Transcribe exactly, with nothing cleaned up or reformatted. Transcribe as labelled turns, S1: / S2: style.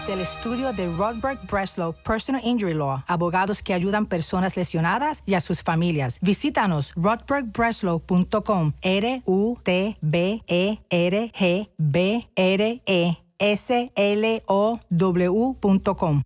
S1: Del estudio de Rodberg Breslow Personal Injury Law, abogados que ayudan personas lesionadas y a sus familias. Visítanos rodberg breslow punto com, R U T B E R G B R E S L O W punto com.